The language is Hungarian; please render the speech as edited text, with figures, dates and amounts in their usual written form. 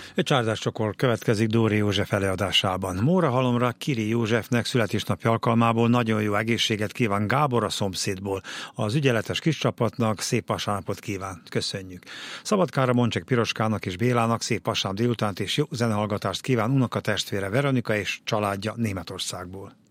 Egy csárdáscsokor következik Dóri József előadásában. Mórahalomra Kiri Józsefnek születésnapja alkalmából nagyon jó egészséget kíván Gábor a szomszédból. Az ügyeletes kis csapatnak szép vasárnapot kíván. Köszönjük. Szabadkára Moncsek Piroskának és Bélának szép vasárnap délutánt és jó zenehallgatást kíván unokatestvére Veronika és családja Németországból.